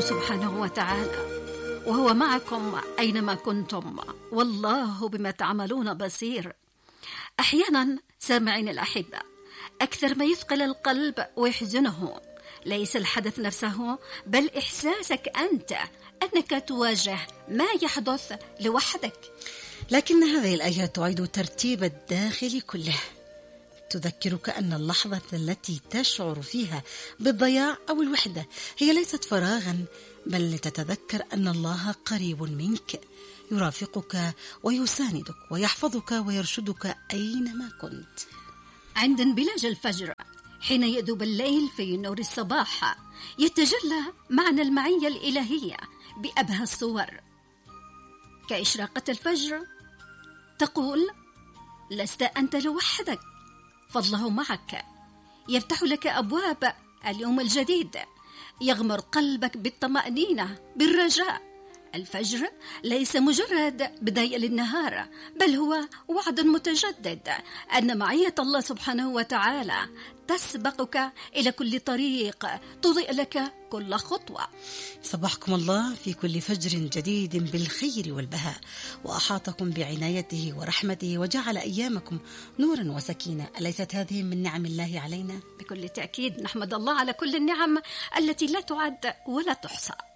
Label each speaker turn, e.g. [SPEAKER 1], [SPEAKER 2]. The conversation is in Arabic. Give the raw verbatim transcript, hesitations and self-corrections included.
[SPEAKER 1] سبحانه وتعالى وهو معكم أينما كنتم، والله بما تعملون بصير. أحيانا سامعين الأحبة، أكثر ما يثقل القلب ويحزنه ليس الحدث نفسه، بل إحساسك أنت أنك تواجه ما يحدث لوحدك.
[SPEAKER 2] لكن هذه الآية تعيد ترتيب الداخل كله، تذكرك أن اللحظة التي تشعر فيها بالضياع أو الوحدة هي ليست فراغا، بل لتتذكر أن الله قريب منك، يرافقك ويساندك ويحفظك ويرشدك أينما كنت.
[SPEAKER 1] عند انبلاج الفجر حين يذوب الليل في نور الصباح يتجلى معنى المعية الإلهية بأبهى الصور. كإشراقة الفجر تقول: لست أنت لوحدك، فضله معك، يفتح لك أبواب اليوم الجديد، يغمر قلبك بالطمأنينة بالرجاء. الفجر ليس مجرد بداية للنهار، بل هو وعد متجدد أن معية الله سبحانه وتعالى تسبقك إلى كل طريق، تضيء لك كل خطوة.
[SPEAKER 2] صبحكم الله في كل فجر جديد بالخير والبهاء، وأحاطكم بعنايته ورحمته، وجعل أيامكم نورا وسكينة. أليست هذه من نعم الله علينا؟
[SPEAKER 1] بكل تأكيد نحمد الله على كل النعم التي لا تعد ولا تحصى.